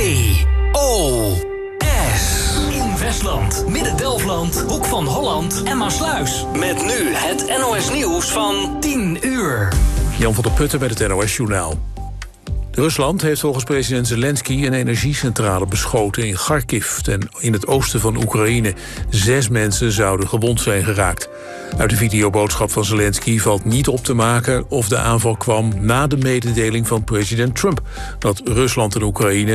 In Westland, Midden-Delfland, Hoek van Holland en Maasluis. Met nu het NOS Nieuws van 10 uur. Jan van der Putten bij het NOS-journaal. Rusland heeft volgens president Zelensky een energiecentrale beschoten in Kharkiv, in het oosten van Oekraïne. 6 mensen zouden gewond zijn geraakt. Uit de videoboodschap van Zelensky valt niet op te maken of de aanval kwam na de mededeling van president Trump dat Rusland en Oekraïne